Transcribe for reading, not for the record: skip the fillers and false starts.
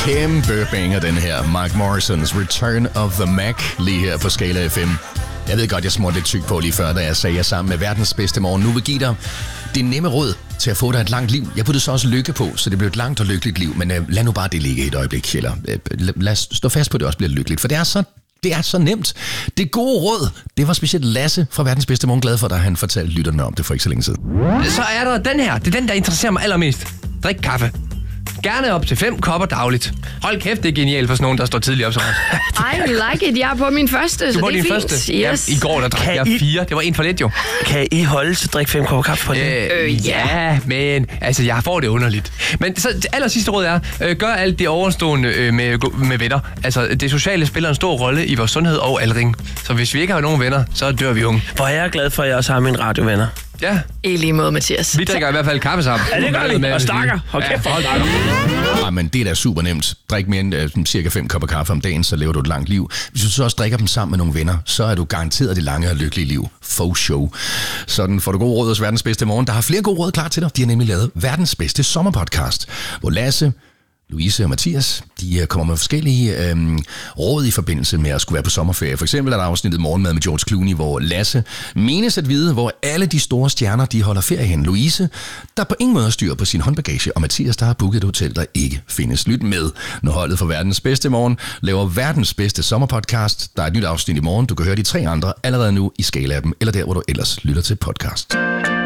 Kæmpe banger, den her. Mark Morrisons Return of the Mac, lige her på Skala FM. Jeg ved godt, jeg smurte lidt tyk på lige før, da jeg sagde, at jeg sammen med verdens bedste morgen nu vil give dig det nemme råd til at få dig et langt liv. Jeg puttede så også lykke på, så det bliver et langt og lykkeligt liv. Men lad nu bare det ligge et øjeblik, eller lad os stå fast på, at det også bliver lykkeligt. For det er så nemt. Det gode råd, det var specielt Lasse fra verdens bedste morgen glad for, da han fortalte lytterne om det for ikke så længe siden. Så er der den her. Det er den, der interesserer mig allermest. Drik kaffe. Gerne op til 5 kopper dagligt. Hold kæft, det er genialt for sådan nogen, der står tidligt op så I like it. Jeg er på min første, så det er fint. Første? Yes. Ja, i går der drak jeg 4. Det var en for lidt jo. Kan I holde til at drikke 5 kopper kaffe på det? Ja, men altså, jeg får det underligt. Men så det aller sidste råd er, gør alt det overstående med venner. Altså, det sociale spiller en stor rolle i vores sundhed og aldring. Så hvis vi ikke har nogen venner, så dør vi unge. Hvor er jeg glad for, at jeg også har mine radiovenner. Ja. I lige måde, Mathias. Vi drikker i hvert fald kaffe sammen. Ja, det gør vi. Og snakker. Hold kæft, for Ja, men det er da super nemt. Drik mere end cirka 5 kopper kaffe om dagen, så lever du et langt liv. Hvis du så også drikker dem sammen med nogle venner, så er du garanteret det lange og lykkelige liv. Faux show. Sådan får du gode råd hos verdens bedste morgen. Der har flere gode råd klar til dig. De har nemlig lavet verdens bedste sommerpodcast, hvor Lasse, Louise og Mathias, de kommer med forskellige råd i forbindelse med at skulle være på sommerferie. For eksempel er der afsnittet Morgenmad med George Clooney, hvor Lasse menes at vide, hvor alle de store stjerner, de holder ferie hen. Louise, der på ingen måde styr på sin håndbagage, og Mathias, der har booket et hotel, der ikke findes. Lyt med, når holdet for verdens bedste morgen laver verdens bedste sommerpodcast. Der er et nyt afsnit i morgen. Du kan høre de 3 andre allerede nu i Skala-appen, eller der, hvor du ellers lytter til podcast.